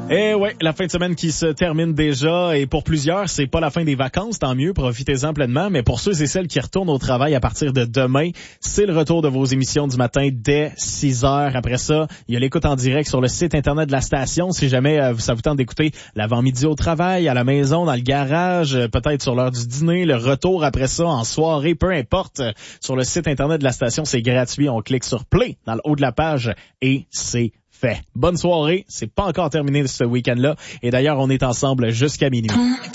Eh ouais, la fin de semaine qui se termine déjà et pour plusieurs, c'est pas la fin des vacances, tant mieux, profitez-en pleinement, mais pour ceux et celles qui retournent au travail à partir de demain, c'est le retour de vos émissions du matin dès 6 heures. Après ça, il y a l'écoute en direct sur le site internet de la station si jamais ça vous tente d'écouter l'avant-midi au travail, à la maison, dans le garage, peut-être sur l'heure du dîner, le retour après ça en soirée, peu importe. Sur le site internet de la station, c'est gratuit, on clique sur play dans le haut de la page et c'est fait. Bonne soirée, c'est pas encore terminé ce week-end-là et d'ailleurs on est ensemble jusqu'à minuit.